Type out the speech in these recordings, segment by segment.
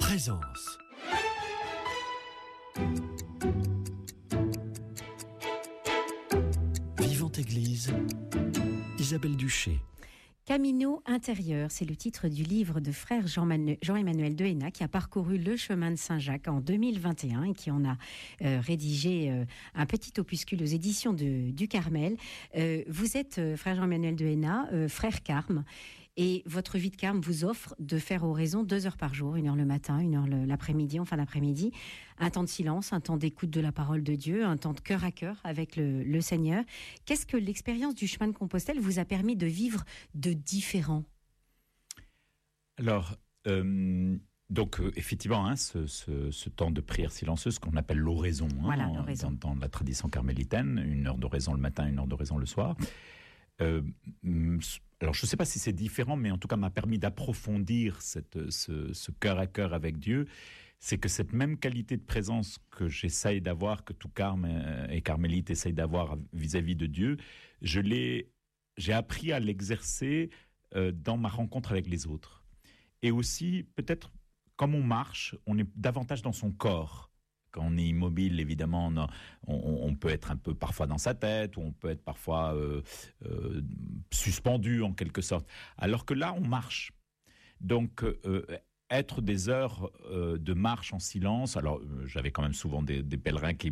Présence. Vivante Église, Isabelle Duché. Camino intérieur, c'est le titre du livre de frère Jean-Emmanuel Dehéna qui a parcouru le chemin de Saint-Jacques en 2021 et qui en a rédigé un petit opuscule aux éditions du Carmel. Vous êtes, frère Jean-Emmanuel Dehéna, frère Carme, et votre vie de Carme vous offre de faire oraison 2 heures par jour, 1 heure le matin, 1 heure l'après-midi, en fin d'après-midi, un temps de silence, un temps d'écoute de la parole de Dieu, un temps de cœur à cœur avec le Seigneur. Qu'est-ce que l'expérience du chemin de Compostelle vous a permis de vivre de différent? Alors, effectivement, ce temps de prière silencieuse qu'on appelle l'oraison, voilà, l'oraison. Dans la tradition carmélitaine, 1 heure d'oraison le matin, 1 heure d'oraison le soir. Alors, je ne sais pas si c'est différent, mais en tout cas, m'a permis d'approfondir ce cœur à cœur avec Dieu. C'est que cette même qualité de présence que j'essaye d'avoir, que tout carme et carmélite essayent d'avoir vis-à-vis de Dieu, j'ai appris à l'exercer dans ma rencontre avec les autres. Et aussi, peut-être, comme on marche, on est davantage dans son corps. Quand on est immobile, évidemment, on peut être un peu parfois dans sa tête, ou on peut être parfois suspendu en quelque sorte. Alors que là, on marche. Donc, être des heures de marche en silence. Alors, j'avais quand même souvent des pèlerins qui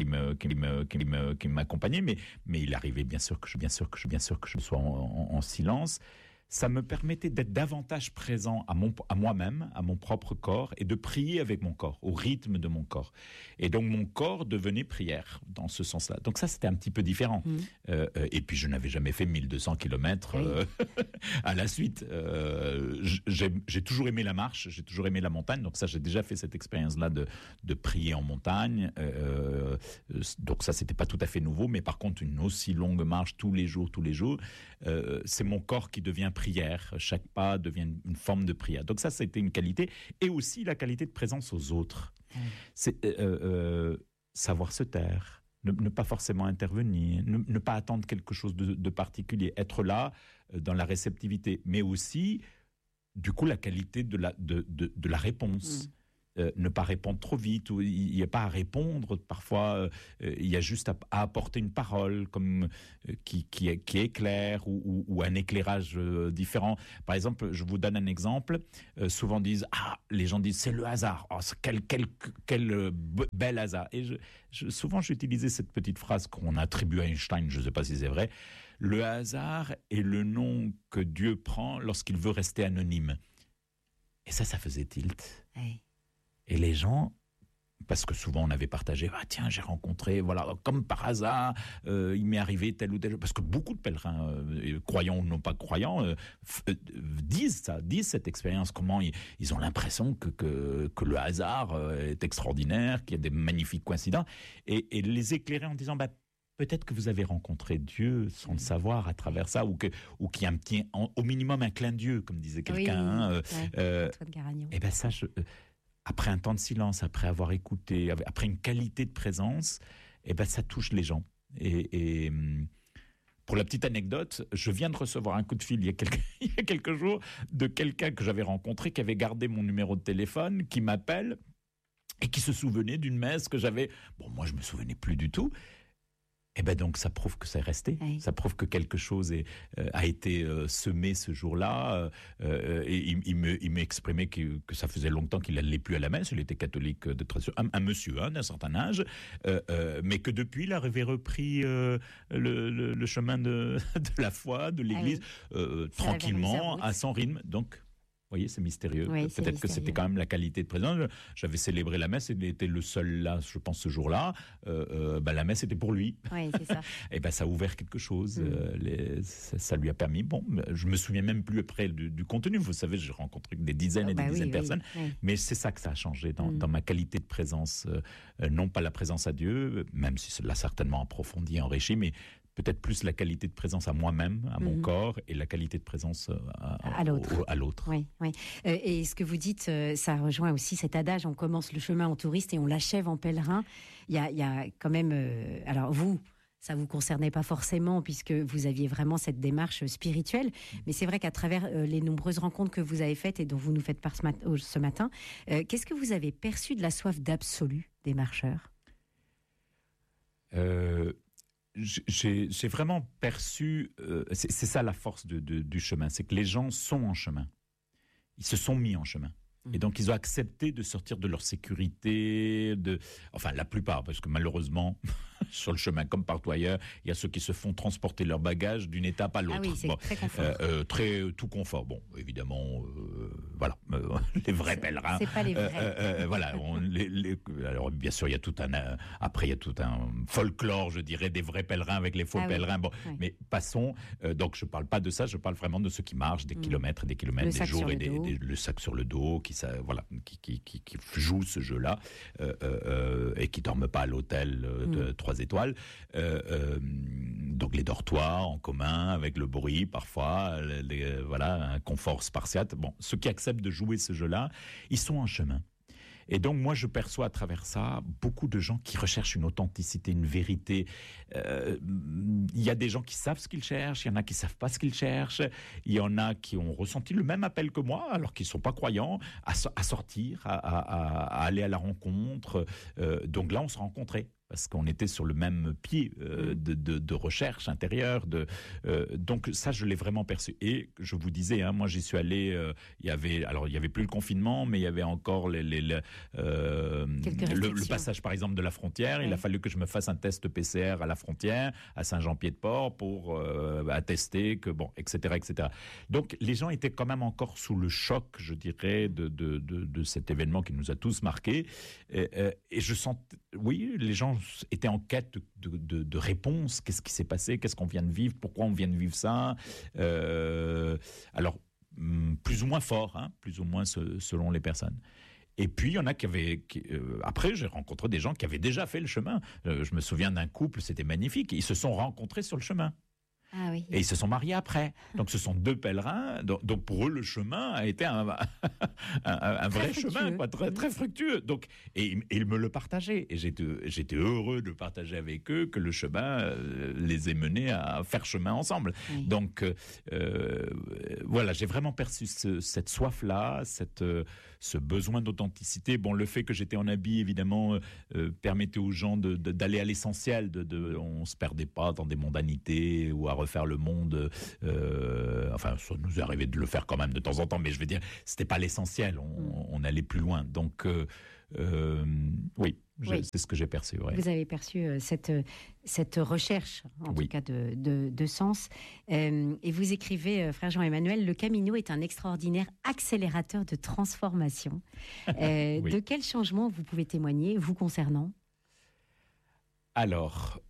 m'accompagnaient, mais il arrivait bien sûr que je sois en silence. Ça me permettait d'être davantage présent à moi-même, à mon propre corps, et de prier avec mon corps, au rythme de mon corps. Et donc, mon corps devenait prière, dans ce sens-là. Donc ça, c'était un petit peu différent. Et puis, je n'avais jamais fait 1200 kilomètres à la suite. J'ai toujours aimé la marche, j'ai toujours aimé la montagne. Donc ça, j'ai déjà fait cette expérience-là de prier en montagne. Donc ça, c'était pas tout à fait nouveau. Mais par contre, une aussi longue marche tous les jours, c'est mon corps qui devient prière, chaque pas devient une forme de prière. Donc ça, c'était une qualité. Et aussi la qualité de présence aux autres. C'est savoir se taire, ne pas forcément intervenir, ne pas attendre quelque chose de particulier, être là dans la réceptivité, mais aussi, du coup, la qualité de la réponse. Ne pas répondre trop vite, ou il n'y a pas à répondre. Parfois, il y a juste à apporter une parole comme qui est claire, ou un éclairage différent. Par exemple, je vous donne un exemple. Souvent les gens disent c'est le hasard. Oh, quel bel hasard. Et souvent, j'utilisais cette petite phrase qu'on attribue à Einstein. Je ne sais pas si c'est vrai. Le hasard est le nom que Dieu prend lorsqu'il veut rester anonyme. Et ça faisait tilt. Hey. Et les gens, parce que souvent on avait partagé, tiens, j'ai rencontré, voilà, comme par hasard, il m'est arrivé tel ou tel, parce que beaucoup de pèlerins, croyants ou non pas croyants, disent cette expérience, comment ils ont l'impression que le hasard est extraordinaire, qu'il y a des magnifiques coïncidences, et les éclairer en disant, peut-être que vous avez rencontré Dieu sans le savoir à travers ça, ou qu'il y a au minimum un clin d'yeux, comme disait quelqu'un. Antoine Garagnon. Et ça, après un temps de silence, après avoir écouté, après une qualité de présence, ça touche les gens. Et pour la petite anecdote, je viens de recevoir un coup de fil il y a quelques jours de quelqu'un que j'avais rencontré, qui avait gardé mon numéro de téléphone, qui m'appelle et qui se souvenait d'une messe que j'avais. Moi, je me souvenais plus du tout. Donc ça prouve que c'est resté, ça prouve que quelque chose a été semé ce jour-là, et il m'exprimait que ça faisait longtemps qu'il n'allait plus à la messe, il était catholique de tradition, un monsieur d'un certain âge, mais que depuis il avait repris le chemin de la foi, de l'Église, tranquillement, à son rythme. Donc, vous voyez, c'est mystérieux. Oui, Peut-être c'est que mystérieux. C'était quand même la qualité de présence. J'avais célébré la messe, il était le seul là, je pense, ce jour-là. La messe était pour lui. Oui, c'est ça. Et ça a ouvert quelque chose. Ça lui a permis. Je me souviens même plus après du contenu. Vous savez, j'ai rencontré des dizaines et des dizaines de personnes. Oui. Mais c'est ça que ça a changé dans ma qualité de présence. Non pas la présence à Dieu, même si cela certainement approfondi, enrichi, mais peut-être plus la qualité de présence à moi-même, à mon corps, et la qualité de présence à l'autre. Oui. Et ce que vous dites, ça rejoint aussi cet adage, on commence le chemin en touriste et on l'achève en pèlerin. Il y a quand même... alors vous, ça vous concernait pas forcément puisque vous aviez vraiment cette démarche spirituelle. Mais c'est vrai qu'à travers les nombreuses rencontres que vous avez faites et dont vous nous faites part ce matin, qu'est-ce que vous avez perçu de la soif d'absolu des marcheurs ? J'ai vraiment perçu, c'est ça la force du chemin, c'est que les gens sont en chemin. Ils se sont mis en chemin. Et donc, ils ont accepté de sortir de leur sécurité, enfin, la plupart, parce que malheureusement, sur le chemin, comme partout ailleurs, il y a ceux qui se font transporter leurs bagages d'une étape à l'autre. Ah oui, c'est très confort. Tout confort. Bon, évidemment, voilà, les vrais pèlerins. C'est pas les vrais. Voilà, alors, bien sûr, il y a tout un folklore, je dirais, des vrais pèlerins avec les faux pèlerins. Bon, oui. Mais passons. Donc, je parle pas de ça, je parle vraiment de ceux qui marchent des kilomètres et des kilomètres, des jours et le sac sur le dos, qui jouent ce jeu-là et qui dorment pas à l'hôtel de 3 étoiles. Donc les dortoirs en commun avec le bruit parfois, voilà, un confort spartiate. Bon, ceux qui acceptent de jouer ce jeu-là, ils sont en chemin. Et donc, moi, je perçois à travers ça beaucoup de gens qui recherchent une authenticité, une vérité. Il y a des gens qui savent ce qu'ils cherchent, il y en a qui ne savent pas ce qu'ils cherchent, il y en a qui ont ressenti le même appel que moi, alors qu'ils ne sont pas croyants, à sortir, à aller à la rencontre. Donc là, on se rencontrait. Parce qu'on était sur le même pied de recherche intérieure. Donc ça, je l'ai vraiment perçu. Et je vous disais, moi j'y suis allé, il y avait plus le confinement, mais il y avait encore le passage par exemple de la frontière. Oui. Il a fallu que je me fasse un test PCR à la frontière, à Saint-Jean-Pied-de-Port, pour attester que, bon, etc., etc. Donc les gens étaient quand même encore sous le choc, je dirais, de cet événement qui nous a tous marqués. Et je sentais, oui, les gens étaient en quête de réponses. Qu'est-ce qui s'est passé ? Qu'est-ce qu'on vient de vivre ? Pourquoi on vient de vivre ça ? Alors, plus ou moins fort, plus ou moins selon les personnes. Et puis, il y en a après, j'ai rencontré des gens qui avaient déjà fait le chemin. Je me souviens d'un couple, c'était magnifique. Ils se sont rencontrés sur le chemin. Ah oui. Et ils se sont mariés après. Donc, ce sont 2 pèlerins. Donc pour eux, le chemin a été un vrai chemin, quoi, très, très fructueux. Donc, et ils me le partageaient. Et j'étais heureux de partager avec eux que le chemin les ait menés à faire chemin ensemble. Oui. Donc, voilà, j'ai vraiment perçu cette soif-là, ce besoin d'authenticité. Bon, le fait que j'étais en habit, évidemment, permettait aux gens d'aller à l'essentiel. On ne se perdait pas dans des mondanités ou à refaire le monde. Enfin, ça nous est arrivé de le faire quand même de temps en temps, mais je veux dire, c'était pas l'essentiel. On allait plus loin. Donc, oui. C'est ce que j'ai perçu. Ouais. Vous avez perçu cette recherche, en tout cas, de sens. Et vous écrivez, frère Jean-Emmanuel, le Camino est un extraordinaire accélérateur de transformation. Oui. De quel changement vous pouvez témoigner, vous concernant ? Alors,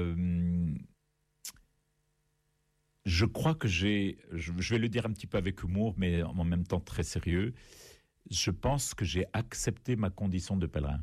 je crois que je vais le dire un petit peu avec humour, mais en même temps très sérieux, je pense que j'ai accepté ma condition de pèlerin.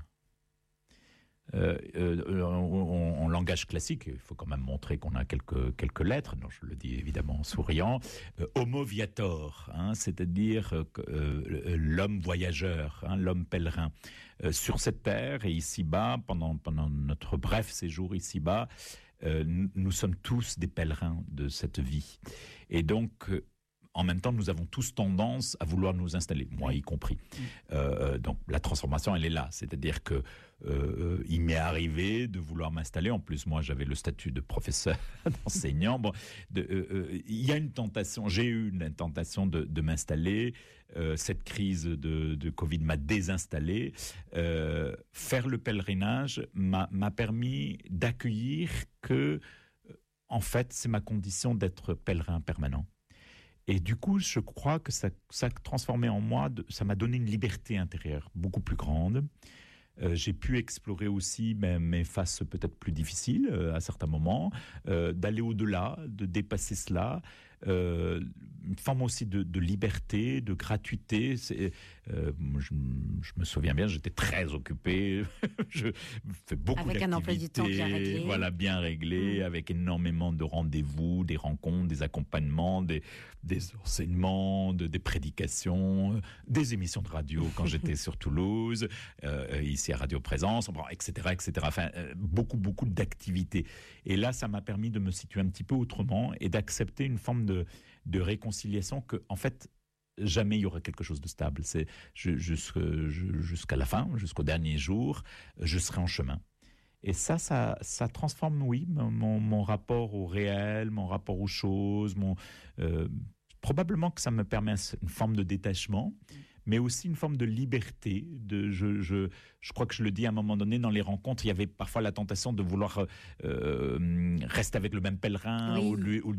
En langage classique, il faut quand même montrer qu'on a quelques lettres, non, je le dis évidemment en souriant, homo viator, c'est-à-dire l'homme voyageur, l'homme pèlerin. Sur cette terre et ici-bas, pendant notre bref séjour ici-bas, nous sommes tous des pèlerins de cette vie. Et donc, en même temps, nous avons tous tendance à vouloir nous installer, moi y compris. Donc, la transformation, elle est là. C'est-à-dire que il m'est arrivé de vouloir m'installer. En plus, moi, j'avais le statut de professeur, d'enseignant. Bon, il y a une tentation. J'ai eu une tentation de m'installer. Cette crise de Covid m'a désinstallé. Faire le pèlerinage m'a permis d'accueillir que, en fait, c'est ma condition d'être pèlerin permanent. Et du coup, je crois que ça a transformé en moi, ça m'a donné une liberté intérieure beaucoup plus grande. J'ai pu explorer aussi mes phases peut-être plus difficiles à certains moments, d'aller au-delà, de dépasser cela. une forme aussi de liberté, de gratuité. Je me souviens bien, j'étais très occupé. Je fais beaucoup d'activités. Avec un emploi du temps bien réglé. Voilà, bien réglé, avec énormément de rendez-vous, des rencontres, des accompagnements, des enseignements, des prédications, des émissions de radio quand j'étais sur Toulouse, ici à Radio Présence, etc., etc. Enfin, beaucoup d'activités. Et là, ça m'a permis de me situer un petit peu autrement et d'accepter une forme de réconciliation que, en fait, jamais il y aura quelque chose de stable. C'est jusqu'à la fin, jusqu'au dernier jour, je serai en chemin. Et ça transforme, oui, mon rapport au réel, mon rapport aux choses. Probablement que ça me permet une forme de détachement, mais aussi une forme de liberté. Je crois que je le dis à un moment donné dans les rencontres, il y avait parfois la tentation de vouloir rester avec le même pèlerin, oui. ou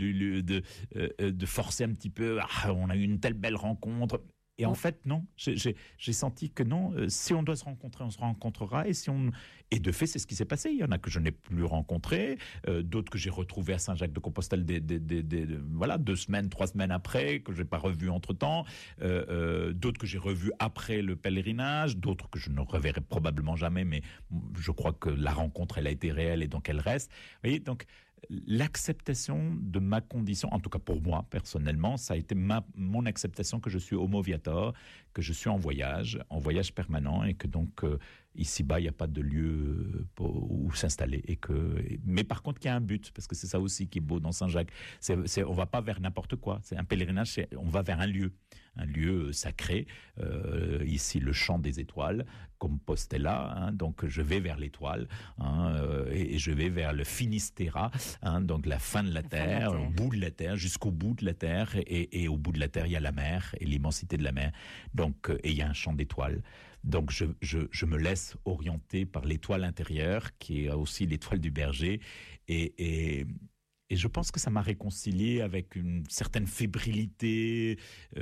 de forcer un petit peu. Ah, on a eu une telle belle rencontre. Et en fait, non, j'ai senti que non, si on doit se rencontrer, on se rencontrera. Et de fait, c'est ce qui s'est passé. Il y en a que je n'ai plus rencontrés, d'autres que j'ai retrouvés à Saint-Jacques-de-Compostelle voilà, 2 semaines, 3 semaines après, que je n'ai pas revus entre-temps, d'autres que j'ai revus après le pèlerinage, d'autres que je ne reverrai probablement jamais, mais je crois que la rencontre, elle a été réelle et donc elle reste. Vous voyez, donc l'acceptation de ma condition, en tout cas pour moi personnellement, ça a été mon acceptation que je suis homo viator, que je suis en voyage permanent, et que donc ici-bas il n'y a pas de lieu où s'installer, mais par contre qu'il y a un but, parce que c'est ça aussi qui est beau dans Saint-Jacques. On va pas vers n'importe quoi. C'est un pèlerinage, on va vers un lieu sacré. Ici, le Champ des Étoiles, Compostela, hein, donc je vais vers l'étoile, hein, et je vais vers le Finistera, hein, donc la fin de la terre, au bout de la terre, jusqu'au bout de la terre, et au bout de la terre, il y a la mer et l'immensité de la mer. Donc, et il y a un champ d'étoiles. Donc je me laisse orienter par l'étoile intérieure, qui est aussi l'étoile du berger, et je pense que ça m'a réconcilié avec une certaine fébrilité,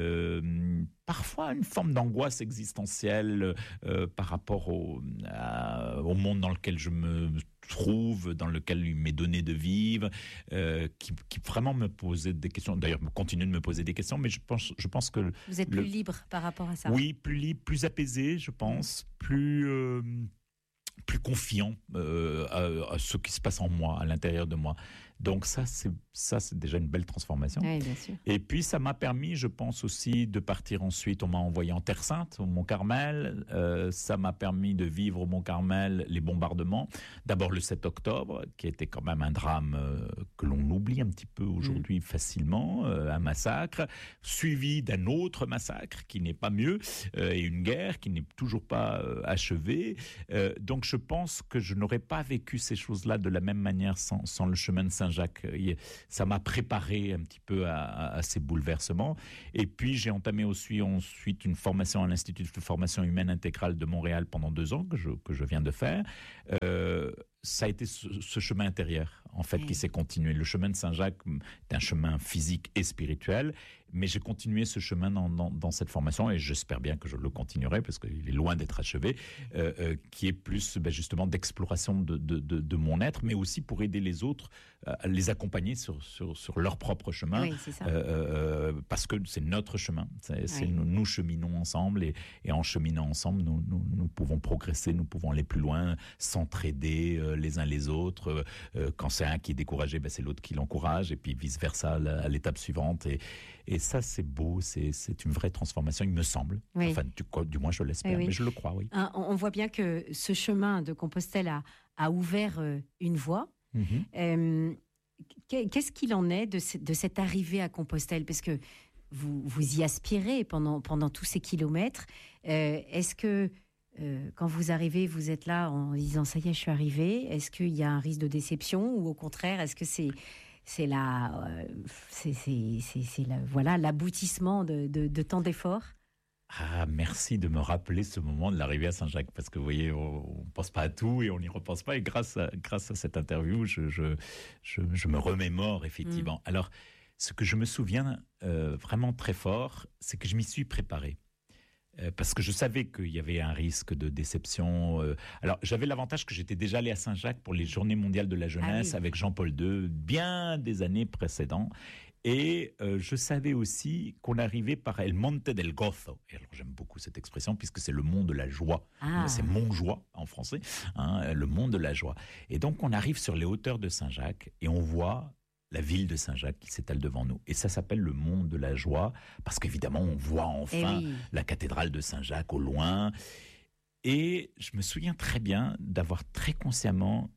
parfois une forme d'angoisse existentielle par rapport au monde dans lequel je me trouve, dans lequel il m'est donné de vivre, qui vraiment me posait des questions. D'ailleurs, continue de me poser des questions, mais je pense que... Vous êtes plus libre par rapport à ça. Oui, plus libre, plus apaisé, je pense, plus confiant à ce qui se passe en moi, à l'intérieur de moi. Donc ça, c'est déjà une belle transformation. Oui, bien sûr. Et puis, ça m'a permis, je pense aussi, de partir ensuite. On m'a envoyé en Terre Sainte, au Mont Carmel. Ça m'a permis de vivre au Mont Carmel les bombardements. D'abord le 7 octobre, qui était quand même un drame que l'on oublie un petit peu aujourd'hui facilement, un massacre, suivi d'un autre massacre qui n'est pas mieux, et une guerre qui n'est toujours pas achevée. Donc, je pense que je n'aurais pas vécu ces choses-là de la même manière sans le chemin de Saint-Jacques. Ça m'a préparé un petit peu à ces bouleversements. Et puis, j'ai entamé aussi ensuite une formation à l'Institut de formation humaine intégrale de Montréal pendant 2 ans, que je viens de faire. Ça a été ce chemin intérieur, en fait, qui s'est continué. Le chemin de Saint-Jacques est un chemin physique et spirituel, mais j'ai continué ce chemin dans cette formation, et j'espère bien que je le continuerai, parce qu'il est loin d'être achevé, qui est plus justement d'exploration de mon être, mais aussi pour aider les autres, les accompagner sur leur propre chemin, oui, c'est ça. parce que c'est notre chemin. Nous cheminons ensemble, et en cheminant ensemble, nous pouvons progresser, nous pouvons aller plus loin, s'entraider les uns les autres. Quand c'est un qui est découragé, c'est l'autre qui l'encourage, et puis vice-versa à l'étape suivante. Et ça, c'est beau, c'est une vraie transformation, il me semble. Oui. Enfin, du moins, je l'espère, oui. Mais je le crois, oui. On voit bien que ce chemin de Compostelle a ouvert une voie. Qu'est-ce qu'il en est de cette arrivée à Compostelle ? Parce que vous y aspirez pendant tous ces kilomètres. Est-ce que quand vous arrivez, vous êtes là en disant « ça y est, je suis arrivé », est-ce qu'il y a un risque de déception, ou au contraire, est-ce que c'est l'aboutissement de tant d'efforts ? Ah, merci de me rappeler ce moment de l'arrivée à Saint-Jacques, parce que vous voyez, on ne pense pas à tout et on n'y repense pas, et grâce à cette interview, je me remémore effectivement. Alors, ce que je me souviens vraiment très fort, c'est que je m'y suis préparé. Parce que je savais qu'il y avait un risque de déception. Alors, j'avais l'avantage que j'étais déjà allé à Saint-Jacques pour les Journées mondiales de la jeunesse avec Jean-Paul II, bien des années précédentes. Et je savais aussi qu'on arrivait par El Monte del Gozo. Et alors j'aime beaucoup cette expression puisque c'est le mont de la joie. C'est Mont Joie en français, hein, le mont de la joie. Et donc on arrive sur les hauteurs de Saint-Jacques et on voit la ville de Saint-Jacques qui s'étale devant nous. Et ça s'appelle le mont de la joie parce qu'évidemment on voit enfin la cathédrale de Saint-Jacques au loin. Et je me souviens très bien d'avoir très consciemment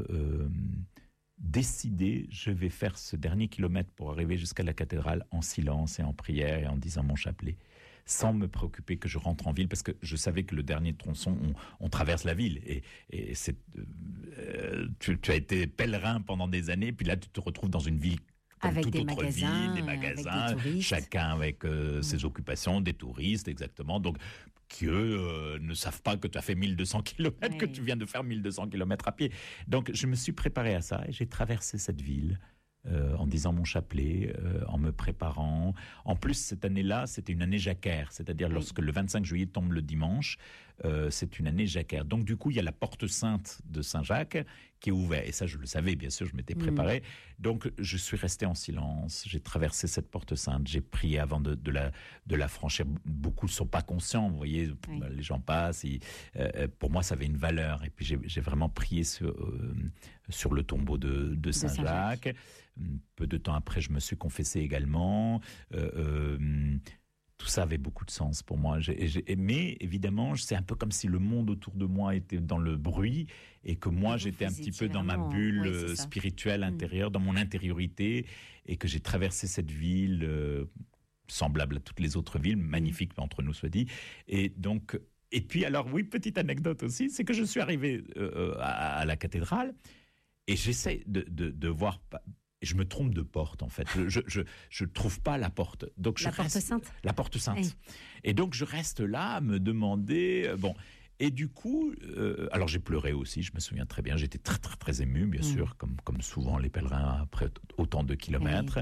décidé, je vais faire ce dernier kilomètre pour arriver jusqu'à la cathédrale en silence et en prière et en disant mon chapelet, sans me préoccuper que je rentre en ville, parce que je savais que le dernier tronçon, on traverse la ville. Et tu as été pèlerin pendant des années, puis là tu te retrouves dans une ville comme avec toute autre ville, des magasins, chacun avec ses occupations, des touristes, exactement. Donc, qui eux ne savent pas que tu as fait 1200 km, que tu viens de faire 1200 km à pied. Donc, je me suis préparé à ça et j'ai traversé cette ville en disant mon chapelet, en me préparant. En plus, cette année-là, c'était une année jacquaire, c'est-à-dire lorsque le 25 juillet tombe le dimanche, c'est une année jacquaire. Donc, du coup, il y a la porte sainte de Saint-Jacques qui est ouverte. Et ça, je le savais, bien sûr, je m'étais préparé. Donc, je suis resté en silence. J'ai traversé cette porte sainte. J'ai prié avant de la franchir. Beaucoup ne sont pas conscients, vous voyez, les gens passent. Pour moi, ça avait une valeur. Et puis, j'ai vraiment prié sur le tombeau de Saint-Jacques. Peu de temps après, je me suis confessé également. Tout ça avait beaucoup de sens pour moi. Mais évidemment, c'est un peu comme si le monde autour de moi était dans le bruit et que moi, j'étais un petit peu dans ma bulle spirituelle intérieure, dans mon intériorité, et que j'ai traversé cette ville semblable à toutes les autres villes, magnifique entre nous soit dit. Et donc, et puis alors oui, petite anecdote aussi, c'est que je suis arrivé à la cathédrale et j'essaie de voir. Je me trompe de porte, en fait. Je trouve pas la porte. Donc la porte sainte. La porte sainte. Oui. Et donc, je reste là à me demander... bon. Et du coup, alors j'ai pleuré aussi, je me souviens très bien. J'étais très, très, très ému, bien sûr, comme souvent les pèlerins après autant de kilomètres.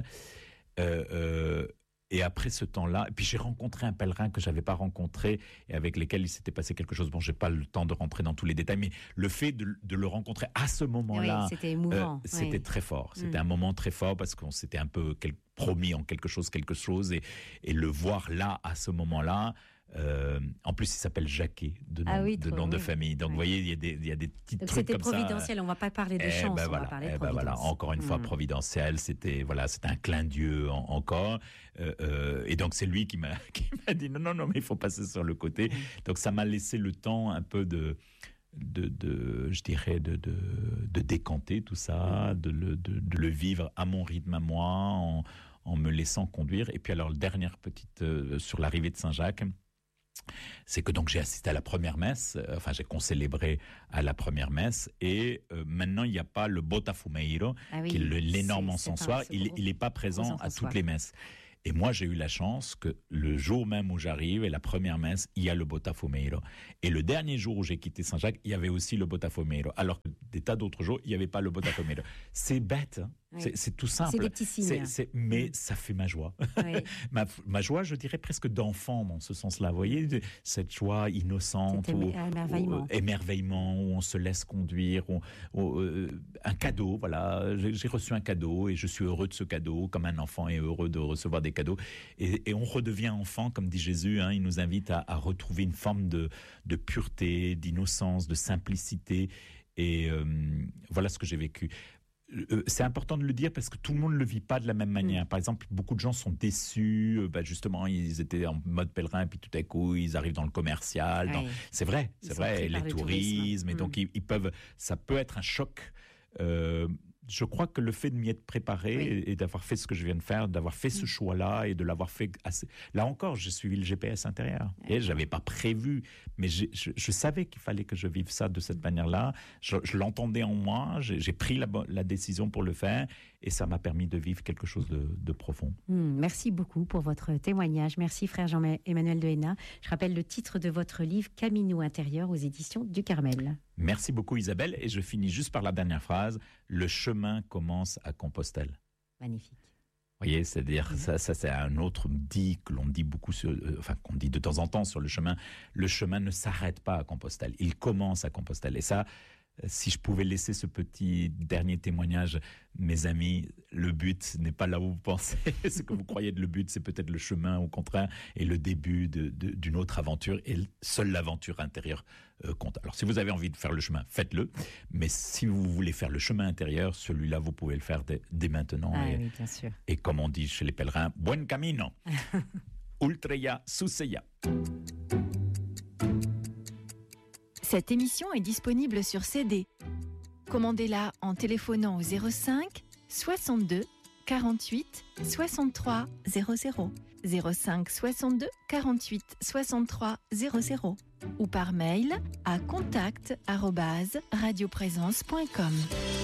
Et après ce temps-là, et puis j'ai rencontré un pèlerin que je n'avais pas rencontré et avec lequel il s'était passé quelque chose. Bon, je n'ai pas le temps de rentrer dans tous les détails, mais le fait de le rencontrer à ce moment-là, c'était émouvant. C'était très fort. C'était un moment très fort parce qu'on s'était un peu promis en quelque chose et le voir là, à ce moment-là. En plus, il s'appelle Jacquet, de nom de famille. Donc, vous voyez, il y a des petits trucs comme ça. C'était providentiel, on ne va pas parler de chance, on va parler de providence. Encore une fois, providentiel, c'était un clin d'yeux encore. Et donc, c'est lui qui m'a dit non, mais il faut passer sur le côté. Donc, ça m'a laissé le temps un peu je dirais, de décanter tout ça, de le vivre à mon rythme à moi, en me laissant conduire. Et puis, alors, dernière petite, sur l'arrivée de Saint-Jacques, c'est que donc j'ai assisté à la première messe, j'ai concélébré à la première messe, et maintenant il n'y a pas le Botafumeiro, qui est l'énorme encensoir, il n'est pas présent à toutes les messes. Et moi, j'ai eu la chance que le jour même où j'arrive, et la première messe, il y a le Botafumeiro. Et le dernier jour où j'ai quitté Saint-Jacques, il y avait aussi le Botafumeiro. Alors que des tas d'autres jours, il n'y avait pas le Botafumeiro. C'est bête, hein. C'est tout simple. C'est des petits signes. Mais ça fait ma joie. ma joie, je dirais presque d'enfant dans ce sens-là. Vous voyez, cette joie innocente, émerveillement, où on se laisse conduire, un cadeau, voilà. J'ai reçu un cadeau et je suis heureux de ce cadeau, comme un enfant est heureux de recevoir des cadeaux. Et on redevient enfant, comme dit Jésus, hein, il nous invite à retrouver une forme de pureté, d'innocence, de simplicité. Et voilà ce que j'ai vécu. C'est important de le dire parce que tout le monde ne le vit pas de la même manière. Par exemple, beaucoup de gens sont déçus. Justement, ils étaient en mode pèlerin et puis tout à coup, ils arrivent dans le commercial. C'est vrai, les tourismes. Et donc, ça peut être un choc. Je crois que le fait de m'y être préparé et d'avoir fait ce que je viens de faire, d'avoir fait ce choix-là et de l'avoir fait assez... Là encore, j'ai suivi le GPS intérieur. Et je n'avais pas prévu, mais je savais qu'il fallait que je vive ça de cette manière-là. Je l'entendais en moi, j'ai pris la décision pour le faire et ça m'a permis de vivre quelque chose de profond. Merci beaucoup pour votre témoignage. Merci frère Jean-Emmanuel de Henna. Je rappelle le titre de votre livre « Camino intérieur » aux éditions du Carmel. Merci beaucoup Isabelle et je finis juste par la dernière phrase. Le chemin commence à Compostelle. Magnifique. Vous voyez, c'est-à-dire, ça c'est un autre dit que l'on dit beaucoup, qu'on dit de temps en temps sur le chemin. Le chemin ne s'arrête pas à Compostelle, il commence à Compostelle. Et ça, Si je pouvais laisser ce petit dernier témoignage, mes amis, le but n'est pas là où vous pensez. Ce que vous croyez de le but, c'est peut-être le chemin, au contraire, et le début d'une autre aventure. Et seule l'aventure intérieure compte. Alors, si vous avez envie de faire le chemin, faites-le. Mais si vous voulez faire le chemin intérieur, celui-là, vous pouvez le faire dès maintenant. Oui, bien sûr. Et comme on dit chez les pèlerins, buen camino. Ultreia suseia. Cette émission est disponible sur CD. Commandez-la en téléphonant au 05 62 48 63 00. 05 62 48 63 00 ou par mail à contact@radioprésence.com.